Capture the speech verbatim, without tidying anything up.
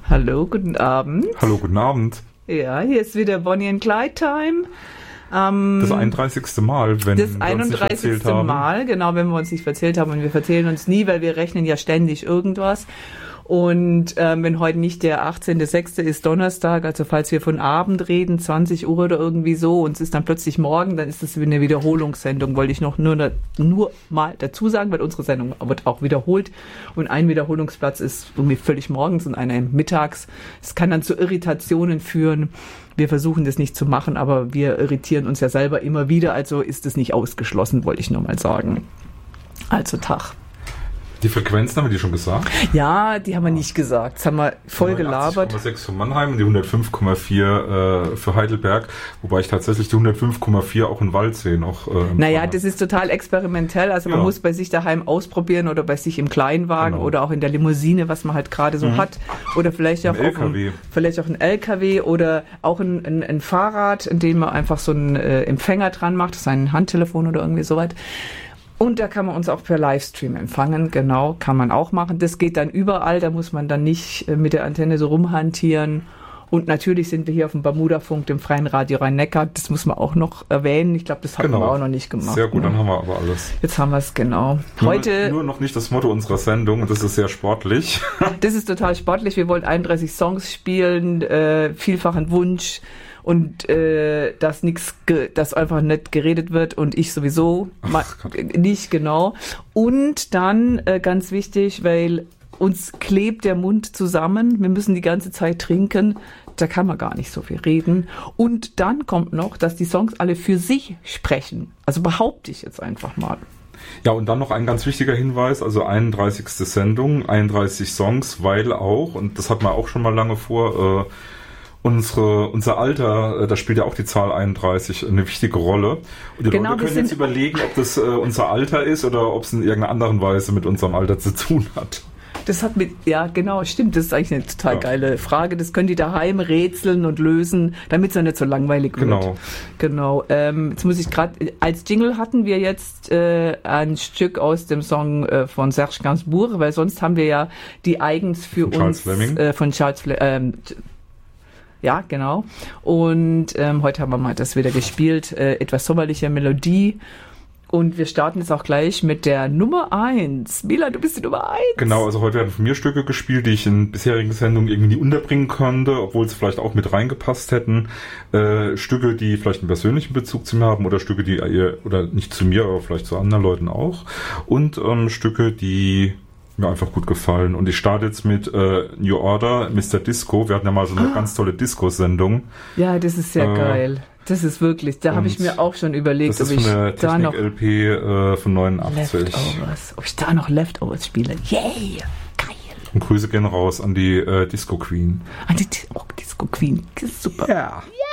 Hallo, guten Abend. Hallo, guten Abend. Ja, hier ist wieder Bonnie and Clyde Time. Ähm, das einunddreißigste Mal, wenn das wir uns einunddreißigste nicht verzählt haben. Mal, genau, wenn wir uns nicht verzählt haben. Und wir verzählen uns nie, weil wir rechnen ja ständig irgendwas. Und ähm, wenn heute nicht der achtzehnter sechste ist, Donnerstag, also falls wir von Abend reden, zwanzig Uhr oder irgendwie so, und es ist dann plötzlich morgen, dann ist das eine Wiederholungssendung, wollte ich noch nur, nur mal dazu sagen, weil unsere Sendung wird auch wiederholt. Und ein Wiederholungsplatz ist irgendwie völlig morgens und einer mittags. Es kann dann zu Irritationen führen. Wir versuchen das nicht zu machen, aber wir irritieren uns ja selber immer wieder, also ist es nicht ausgeschlossen, wollte ich nur mal sagen. Also Tag. Die Frequenzen haben wir die schon gesagt? Ja, die haben wir nicht gesagt. Das haben wir voll gelabert. neunundachtzig Komma sechs für Mannheim und die hundertfünf Komma vier äh, für Heidelberg, wobei ich tatsächlich die hundertfünf Komma vier auch in Waldsee noch... Äh, naja, das ist total experimentell. Also man ja. muss bei sich daheim ausprobieren oder bei sich im Kleinwagen genau. oder auch in der Limousine, was man halt gerade so mhm. hat. Oder vielleicht auch, auch ein, vielleicht auch ein L K W oder auch ein, ein, ein Fahrrad, in dem man einfach so einen äh, Empfänger dran macht, sein Handtelefon oder irgendwie so weit. Und da kann man uns auch per Livestream empfangen, genau, kann man auch machen. Das geht dann überall, da muss man dann nicht mit der Antenne so rumhantieren. Und natürlich sind wir hier auf dem Bermudafunk, dem Freien Radio Rhein-Neckar, das muss man auch noch erwähnen. Ich glaube, das haben genau. wir auch noch nicht gemacht. Sehr gut, ne? Dann haben wir aber alles. Jetzt haben wir es, genau. Heute nur, nur noch nicht das Motto unserer Sendung, und das ist sehr sportlich. Das ist total sportlich, wir wollen einunddreißig Songs spielen, äh, vielfachen Wunsch. Und äh, dass nichts, dass einfach nicht geredet wird und ich sowieso Ach, nicht, genau. Und dann äh, ganz wichtig, weil uns klebt der Mund zusammen, wir müssen die ganze Zeit trinken, da kann man gar nicht so viel reden. Und dann kommt noch, dass die Songs alle für sich sprechen. Also behaupte ich jetzt einfach mal. Ja, und dann noch ein ganz wichtiger Hinweis, also einunddreißigste Sendung, einunddreißig Songs, weil auch, und das hat man auch schon mal lange vor, äh, Unsere, unser Alter, da spielt ja auch die Zahl einunddreißig eine wichtige Rolle. Und die genau, Leute können jetzt überlegen, ob das äh, unser Alter ist oder ob es in irgendeiner anderen Weise mit unserem Alter zu tun hat. Das hat mit, ja genau, stimmt, das ist eigentlich eine total ja. geile Frage. Das können die daheim rätseln und lösen, damit es ja nicht so langweilig wird. Genau. Genau. Ähm, jetzt muss ich gerade, als Jingle hatten wir jetzt äh, ein Stück aus dem Song äh, von Serge Gainsbourg, weil sonst haben wir ja die eigens für von uns Charles Fleming. Äh, von Charles Fleming. Äh, Ja, genau. Und ähm, heute haben wir mal das wieder gespielt, äh, etwas sommerliche Melodie. Und wir starten jetzt auch gleich mit der Nummer eins. Mila, du bist die Nummer eins. Genau, also heute werden von mir Stücke gespielt, die ich in bisherigen Sendungen irgendwie nie unterbringen konnte, obwohl sie vielleicht auch mit reingepasst hätten. Äh, Stücke, die vielleicht einen persönlichen Bezug zu mir haben oder Stücke, die ihr, oder nicht zu mir, aber vielleicht zu anderen Leuten auch. Und ähm, Stücke, die mir einfach gut gefallen. Und ich starte jetzt mit äh, New Order, Mister Disco. Wir hatten ja mal so eine ah. ganz tolle Disco-Sendung. Ja, das ist sehr äh, geil. Das ist wirklich, da habe ich mir auch schon überlegt, ob ich da noch L P äh, von neunundachtzig. Leftovers, ob ich da noch Leftovers spiele. Yay! Geil! Und Grüße gehen raus an die äh, Disco Queen. An die oh, Disco Queen. Super. Ja. Yeah.